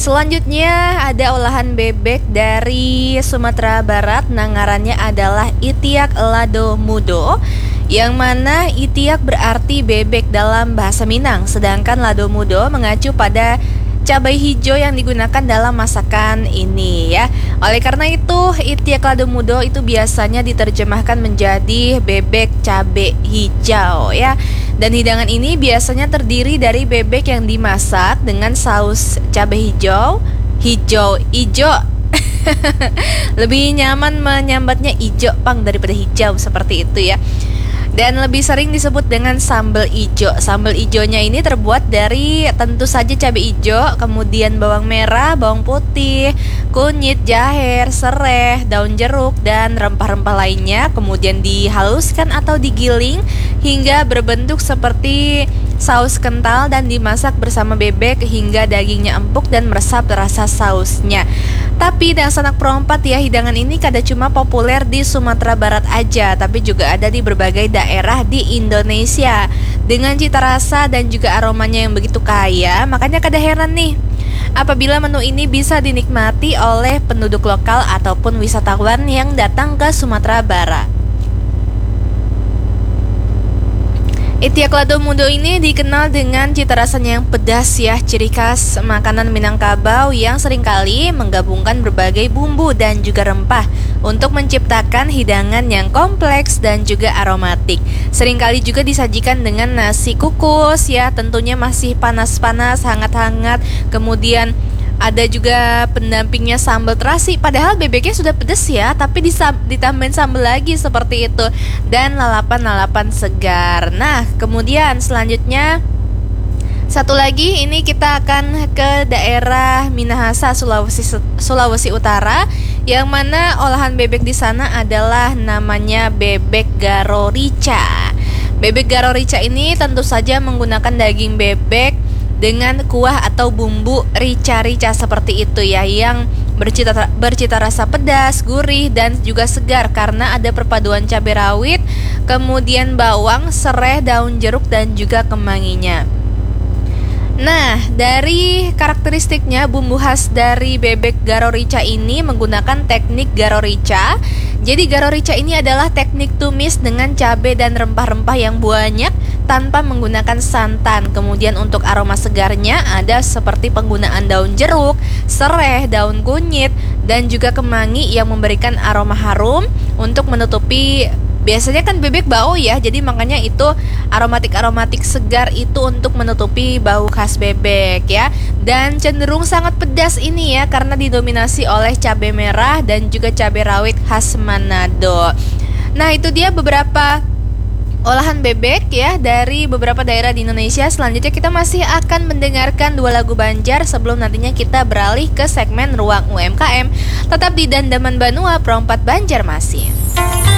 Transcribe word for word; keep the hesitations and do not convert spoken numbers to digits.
Selanjutnya ada olahan bebek dari Sumatera Barat, nangarannya adalah itiak lado mudo, yang mana itiak berarti bebek dalam bahasa Minang, sedangkan lado mudo mengacu pada cabai hijau yang digunakan dalam masakan ini ya. Oleh karena itu, itiak lado mudo itu biasanya diterjemahkan menjadi bebek cabai hijau ya. Dan hidangan ini biasanya terdiri dari bebek yang dimasak dengan saus cabai hijau, hijau ijo. Lebih nyaman menyambatnya ijo pang daripada hijau seperti itu ya. Dan lebih sering disebut dengan sambal ijo. Sambal ijonya ini terbuat dari tentu saja cabai ijo, kemudian bawang merah, bawang putih, kunyit, jahe, sereh, daun jeruk, dan rempah-rempah lainnya. Kemudian dihaluskan atau digiling hingga berbentuk seperti saus kental dan dimasak bersama bebek hingga dagingnya empuk dan meresap rasa sausnya. Tapi dan sanak perompat ya, hidangan ini kada cuma populer di Sumatera Barat aja, tapi juga ada di berbagai daerah di Indonesia. Dengan cita rasa dan juga aromanya yang begitu kaya, makanya kada heran nih apabila menu ini bisa dinikmati oleh penduduk lokal ataupun wisatawan yang datang ke Sumatera Barat. Itiak lado mudo ini dikenal dengan cita rasanya yang pedas ya, ciri khas makanan Minangkabau yang seringkali menggabungkan berbagai bumbu dan juga rempah untuk menciptakan hidangan yang kompleks dan juga aromatik. Seringkali juga disajikan dengan nasi kukus ya, tentunya masih panas-panas, hangat-hangat. Kemudian ada juga pendampingnya sambal terasi, padahal bebeknya sudah pedas ya, tapi ditambahin sambal lagi seperti itu. Dan lalapan-lalapan segar. Nah, kemudian selanjutnya satu lagi, ini kita akan ke daerah Minahasa, Sulawesi Sulawesi Utara, yang mana olahan bebek di sana adalah namanya bebek garo rica. Bebek garo rica ini tentu saja menggunakan daging bebek dengan kuah atau bumbu rica-rica seperti itu ya, yang bercita, bercita rasa pedas, gurih, dan juga segar karena ada perpaduan cabai rawit, kemudian bawang, sereh, daun jeruk, dan juga kemanginya. Nah, dari karakteristiknya, bumbu khas dari bebek garo rica ini menggunakan teknik garo rica. Jadi garo rica ini adalah teknik tumis dengan cabai dan rempah-rempah yang banyak tanpa menggunakan santan. Kemudian untuk aroma segarnya ada seperti penggunaan daun jeruk, sereh, daun kunyit, dan juga kemangi yang memberikan aroma harum untuk menutupi. Biasanya kan bebek bau ya, jadi makanya itu aromatik-aromatik segar itu untuk menutupi bau khas bebek ya. Dan cenderung sangat pedas ini ya, karena didominasi oleh cabai merah dan juga cabai rawit khas Manado. Nah, itu dia beberapa olahan bebek ya dari beberapa daerah di Indonesia. Selanjutnya kita masih akan mendengarkan dua lagu Banjar sebelum nantinya kita beralih ke segmen Ruang U M K M. Tetap di Dandaman Banua, Perompat Banjarmasin.